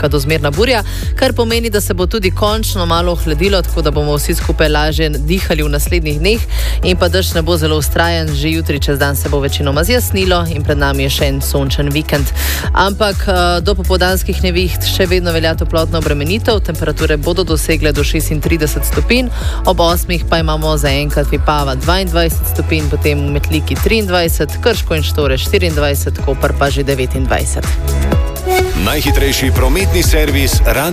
visoka do zmerna burja, kar pomeni, da se bo tudi končno malo ohladilo, tako da bomo vsi skupaj lažje dihali v naslednjih dneh in pa dež ne bo zelo vztrajen. Že jutri čez dan se bo večinoma zjasnilo in pred nami je še en sončen vikend. Ampak do popoldanskih neviht še vedno velja toplotna obremenitev, temperature bodo dosegle do 36 stopinj, ob 8 pa imamo zaenkrat Vipava 22 stopinj, potem v Metliki 23, Krško in Štore 24, Koper pa že 29. Najhitrejši prometni servis Radio